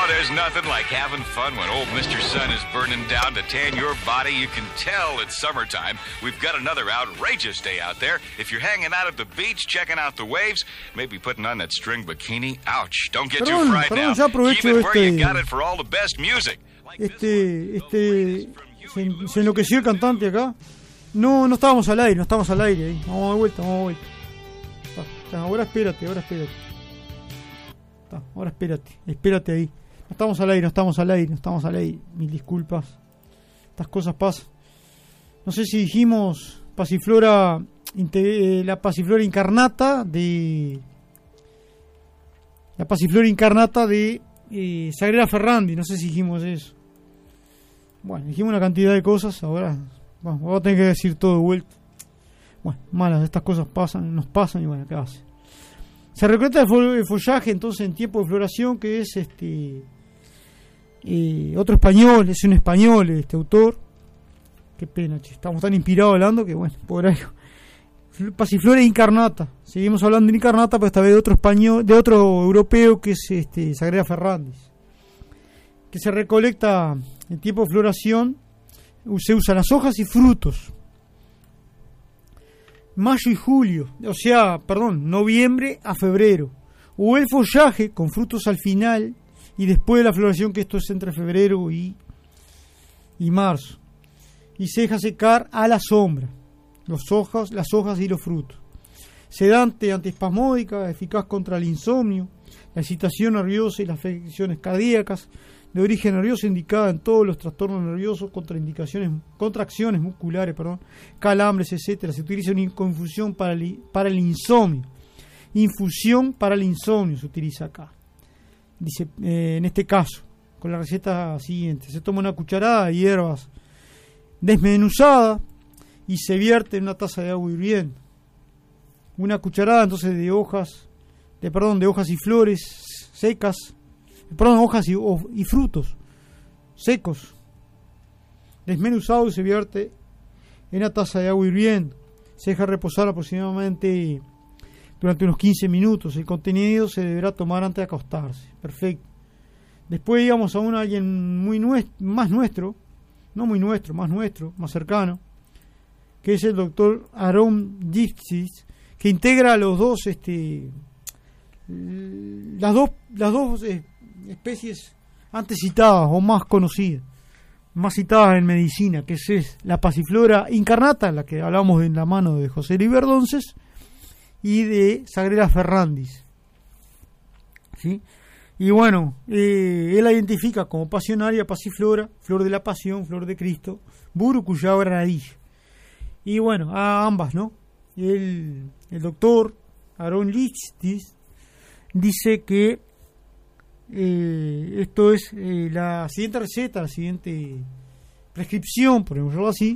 Oh, there's nothing like having fun when old Mr. Sun is burning down to tan your body. You can tell it's summertime. We've got another outrageous day out there. If you're hanging out at the beach, checking out the waves, maybe putting on that string bikini. Ouch, don't get too fried now. Keep it where you got it for all the best music. Se enloqueció el cantante acá. No estábamos al aire ahí. Vamos de vuelta. Ahora espérate. Ahora espérate ahí. No estamos al aire. Mil disculpas. Estas cosas pasan. No sé si dijimos pasiflora, la pasiflora incarnata de Sagrera Ferrandi. No sé si dijimos eso. Bueno, dijimos una cantidad de cosas. Ahora voy a tener que decir todo de vuelta. Bueno, malas, estas cosas nos pasan y bueno, ¿qué hace? Se recolecta el follaje entonces en tiempo de floración, que es otro español, es un español este autor. Qué pena, estamos tan inspirados hablando que bueno, por ahí. Pasiflora incarnata. Seguimos hablando de incarnata, pero esta vez de otro español, de otro europeo, que es Sagrera Ferrandi, que se recolecta en tiempo de floración. Se usan las hojas y frutos. Mayo y julio, noviembre a febrero. O el follaje con frutos al final y después de la floración, que esto es entre febrero y marzo. Y se deja secar a la sombra las hojas y los frutos. Sedante, antiespasmódica, eficaz contra el insomnio, la excitación nerviosa y las afecciones cardíacas, de origen nervioso, indicada en todos los trastornos nerviosos, contracciones musculares, calambres, etcétera. Se utiliza una infusión para el insomnio. Infusión para el insomnio se utiliza acá. Dice, en este caso, con la receta siguiente: se toma una cucharada de hierbas desmenuzada y se vierte en una taza de agua hirviendo. Una cucharada entonces de hojas y flores secas. Hojas y frutos secos, desmenuzados, y se vierte en una taza de agua hirviendo. Se deja reposar aproximadamente durante unos 15 minutos. El contenido se deberá tomar antes de acostarse. Perfecto. Después íbamos a alguien más cercano, que es el doctor Aaron Lipschitz, que integra los dos, las dos especies antes citadas o más conocidas, más citadas en medicina, que es la pasiflora incarnata, la que hablamos en la mano de José Luis Verdonces, y de Sagrera Ferrandi, ¿sí? Y bueno, él la identifica como pasionaria, pasiflora, flor de la pasión, flor de Cristo, burucuyá, granadilla. Y bueno, a ambas, ¿no? El doctor Aaron Lipschitz dice que esto es la siguiente receta, la siguiente prescripción, por ejemplo así,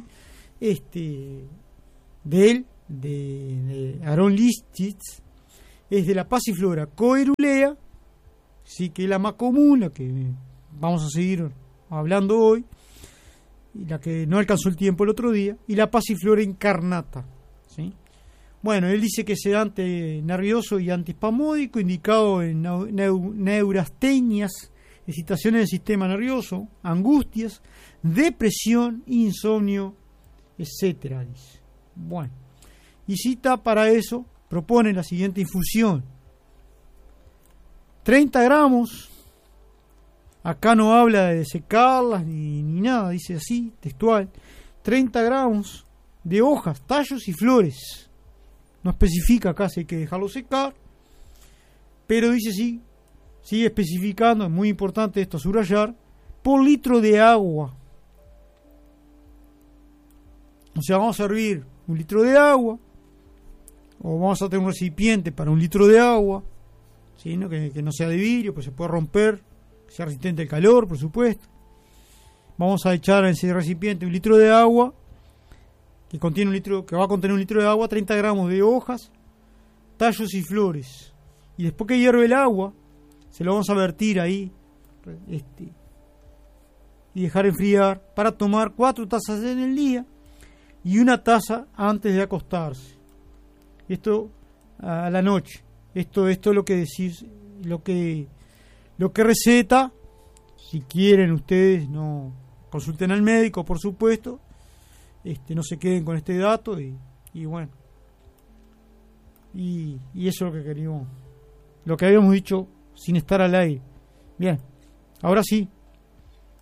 de Aaron Lipschitz, es de la pasiflora coerulea, sí, que es la más común, la que vamos a seguir hablando hoy, y la que no alcanzó el tiempo el otro día, y la pasiflora incarnata, ¿sí? Bueno, él dice que es sedante nervioso y antiespasmódico, indicado en neurastenias, excitaciones del sistema nervioso, angustias, depresión, insomnio, etcétera. Bueno, y cita para eso, propone la siguiente infusión: 30 gramos, acá no habla de secarlas ni nada, dice así, textual, 30 gramos de hojas, tallos y flores. No especifica acá si hay que dejarlo secar, pero dice sí, sigue especificando, es muy importante esto subrayar, por litro de agua. O sea, vamos a hervir 1 litro de agua, o vamos a tener un recipiente para 1 litro de agua, ¿sí? ¿No? Que no sea de vidrio, pues se puede romper, que sea resistente al calor, por supuesto. Vamos a echar en ese recipiente 1 litro de agua, que va a contener 1 litro de agua, 30 gramos de hojas, tallos y flores. Y después que hierve el agua, se lo vamos a vertir ahí, y dejar enfriar para tomar 4 tazas en el día y 1 taza antes de acostarse. Esto a la noche. Esto es lo que decís, lo que receta Si quieren ustedes, no consulten al médico, por supuesto. No se queden con este dato y bueno. Y eso es lo que queríamos, lo que habíamos dicho sin estar al aire. Bien, ahora sí,